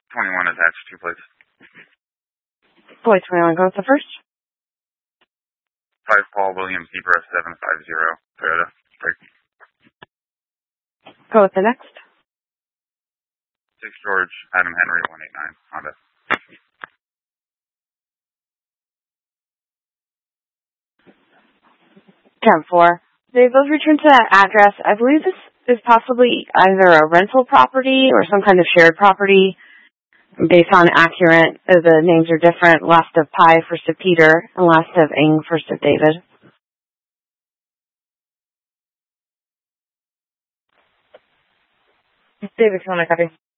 21 attached, 2 plates. Boy 21, go with the first. 5 Paul William Zebra 750 Toyota. Break. Go with the next. 6 George Adam Henry 189 Honda. 10-4. They both returned to that address. I believe this is possibly either a rental property or some kind of shared property. Based on accurate, the names are different. Last of Pi, first of Peter, and last of Ing, first of David. David, can I copy?